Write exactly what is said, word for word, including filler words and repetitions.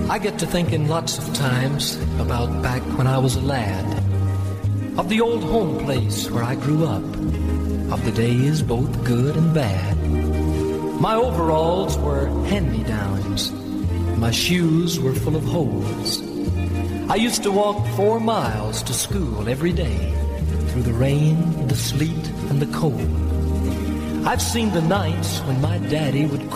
I get to thinking lots of times about back when I was a lad, of the old home place where I grew up, of the days both good and bad. My overalls were hand-me-downs, my shoes were full of holes. I used to walk four miles to school every day, through the rain, the sleet, and the cold. I've seen the nights when my daddy would